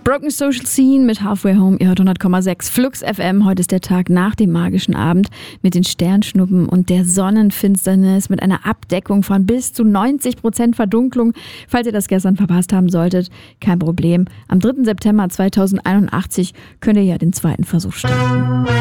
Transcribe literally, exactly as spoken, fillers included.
Broken Social Scene mit Halfway Home, ihr hört hundert Komma sechs Flux F M. Heute ist der Tag nach dem magischen Abend mit den Sternschnuppen und der Sonnenfinsternis mit einer Abdeckung von bis zu neunzig Prozent Verdunklung. Falls ihr das gestern verpasst haben solltet, kein Problem. Am dritten September zweitausendeinundachtzig könnt ihr ja den zweiten Versuch starten.